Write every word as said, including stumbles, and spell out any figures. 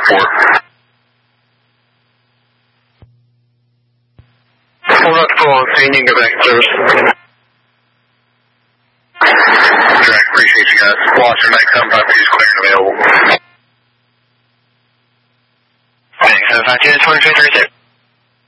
four. Hold up full on scene, you can go back to service. Jack, appreciate you guys. Watch your next time, five is clear and available. Thanks, five two, twenty-three thirty-six.